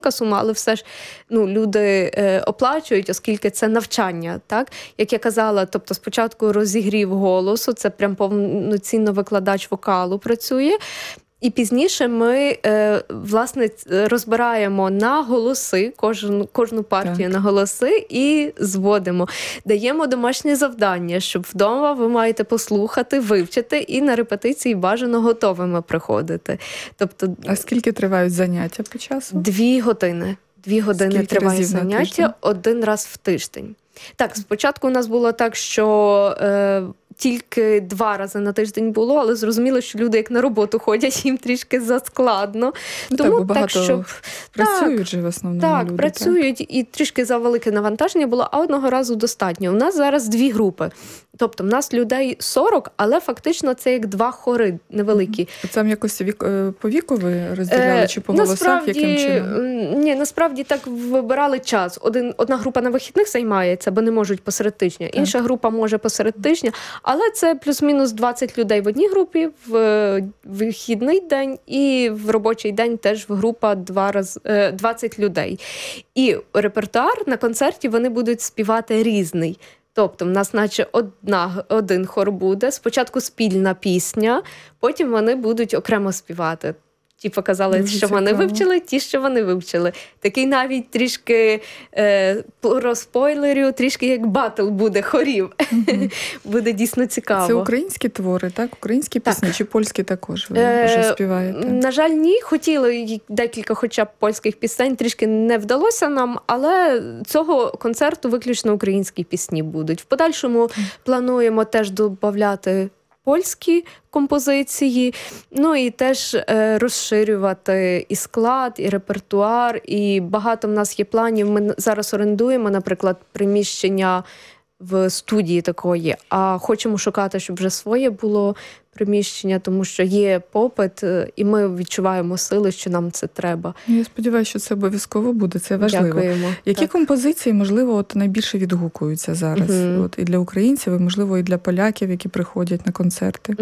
сума, але все ж люди оплачують, оскільки це навчання. Так? Як я казала, тобто спочатку розігрів голосу, це прям повноцінно викладач вокалу працює. І пізніше ми, власне, розбираємо на голоси, кожну партію на голоси і зводимо. Даємо домашнє завдання, щоб вдома ви маєте послухати, вивчити і на репетиції бажано готовими приходити. Тобто, а скільки тривають заняття по часу? 2 години. 2 години скільки триває заняття, 1 раз в тиждень. Так, спочатку у нас було так, що тільки 2 рази на тиждень було, але зрозуміло, що люди як на роботу ходять, їм трішки заскладно. Тому багато щоб працюють же в основному люди. Працюють і трішки завелике навантаження було, а одного разу достатньо. У нас зараз 2 групи. Тобто в нас людей 40, але фактично це як 2 хори невеликі. Там якось по віку ви розділяли чи по голосах, яким чином? Ні, насправді так вибирали час. Одна група на вихідних займається, бо не можуть посеред тижня. Так. Інша група може посеред тижня, але це плюс-мінус 20 людей в одній групі, в вихідний день і в робочий день теж в група 20 людей. І репертуар на концерті вони будуть співати різний. Тобто в нас наче один хор буде, спочатку спільна пісня, потім вони будуть окремо співати. Ті показали, що вони вивчили, ті, що вони вивчили. Такий навіть трішки розпойлерю, трішки як батл буде хорів. Буде дійсно цікаво. Це українські твори, так? Українські пісні чи польські також ви вже співаєте? На жаль, ні. Хотіли декілька хоча б польських пісень, трішки не вдалося нам, але цього концерту виключно українські пісні будуть. В подальшому плануємо теж додати польські композиції, і теж розширювати і склад, і репертуар, і багато в нас є планів. Ми зараз орендуємо, наприклад, приміщення в студії такої, а хочемо шукати, щоб вже своє було приміщення, тому що є попит, і ми відчуваємо сили, що нам це треба. Я сподіваюся, що це обов'язково буде, це важливо. Дякуємо. Які композиції, можливо, найбільше відгукуються зараз? І для українців, і, можливо, і для поляків, які приходять на концерти?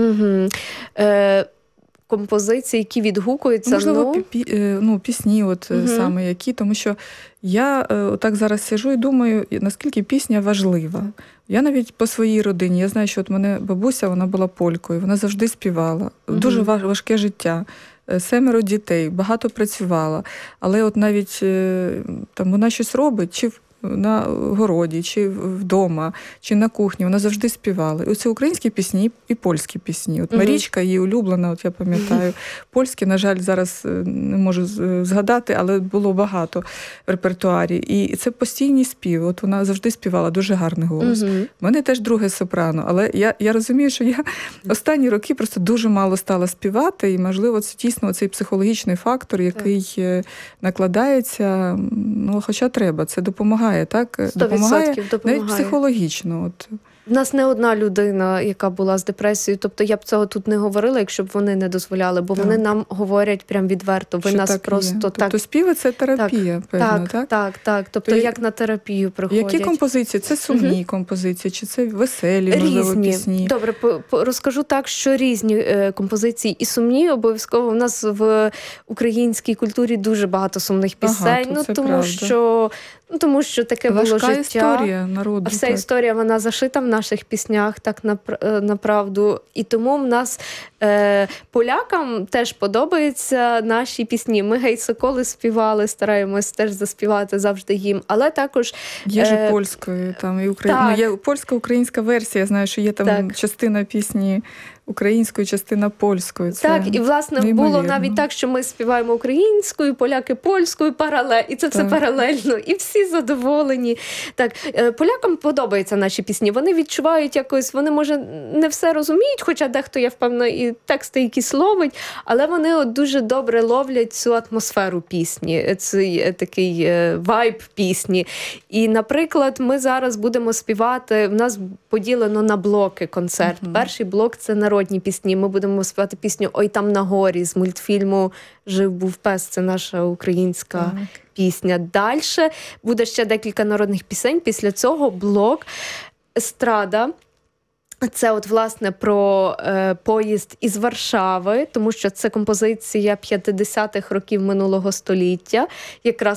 Композиції, які відгукуються. Можливо, пісні саме які, тому що я так зараз сиджу і думаю, наскільки пісня важлива. Я навіть по своїй родині, я знаю, що от мене бабуся, вона була полькою, вона завжди співала. Дуже важке життя. 7 дітей, багато працювала. Але от навіть там вона щось робить, чи на городі, чи вдома, чи на кухні, вона завжди співала. І оце українські пісні і польські пісні. От Марічка, її улюблена, от я пам'ятаю. Польські, на жаль, зараз не можу згадати, але було багато в репертуарі. І це постійні співи. От вона завжди співала, дуже гарний голос. У мене теж друге сопрано, але я розумію, що я останні роки просто дуже мало стала співати, і, можливо, це дійсно цей психологічний фактор, який накладається, хоча треба, це допомагає. Так? 100% допомагає навіть психологічно. У нас не одна людина, яка була з депресією, тобто я б цього тут не говорила, якщо б вони не дозволяли, бо вони нам говорять прям відверто. Ви нас просто так... Тобто співи – це терапія, певно, так? Так. Тобто як на терапію приходять. Які композиції? Це сумні композиції, чи це веселі, можливо, пісні? Добре, розкажу так, що різні композиції і сумні. Обов'язково у нас в українській культурі дуже багато сумних пісень, тому що таке було життя. Важка історія народу. А вся історія, вона зашита в наших піснях, так направду. І тому в нас полякам теж подобаються наші пісні. Ми «Гей, соколи» співали, стараємось теж заспівати завжди їм. Але також... Є ж польською, там, і українською. Є польсько-українська версія, я знаю, що є там частина пісні українською, частина польською. Це так, і, власне, було навіть так, що ми співаємо українською, поляки польською, і це все паралельно, і всі задоволені. Так, полякам подобаються наші пісні, вони відчувають якось, вони, може, не все розуміють, хоча дехто, я впевнена, і тексти якісь ловить, але вони дуже добре ловлять цю атмосферу пісні, цей такий вайб пісні. І, наприклад, ми зараз будемо співати, в нас поділено на блоки концерт. Перший блок – це народні пісні. Ми будемо співати пісню «Ой, там на горі» з мультфільму «Жив-був пес». Це наша українська пісня. Дальше буде ще декілька народних пісень. Після цього блок «Естрада». Це от, власне, про поїзд із Варшави, тому що це композиція 50-х років минулого століття. Якраз